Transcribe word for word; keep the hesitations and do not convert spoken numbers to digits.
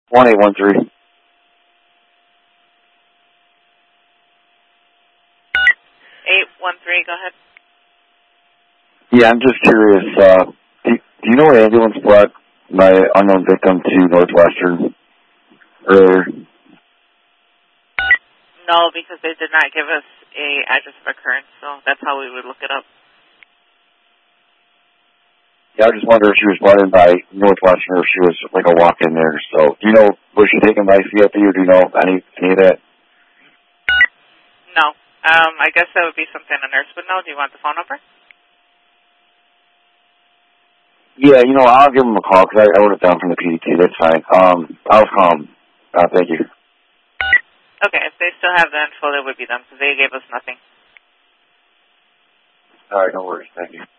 one eight one three. eight one three, go ahead. Yeah, I'm just curious. Uh, do, do you know what ambulance brought my unknown victim to Northwestern earlier? No, because they did not give us a address of occurrence, so that's how we would look it up. Yeah, I just wonder if she was brought in by Northwestern or if she was like a walk-in there. So, do you know, was she taken by C F E or do you know any, any of that? No. Um, I guess that would be something a nurse would know. Do you want the phone number? Yeah, you know, I'll give him a call because I, I wrote it down from the P D T. That's fine. Um, I'll call him. Uh, thank you. Okay, if they still have the info, it would be them because they gave us nothing. All right, no worries. Thank you.